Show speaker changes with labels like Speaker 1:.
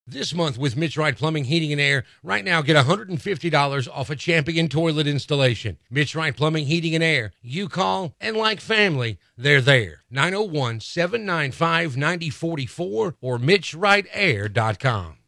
Speaker 1: This month with Mitch Wright Plumbing, Heating, and Air, right now get $150 off a Champion toilet installation. Mitch Wright Plumbing, Heating, and Air. You call, and like family, they're there. 901-795-9044 or MitchWrightAir.com.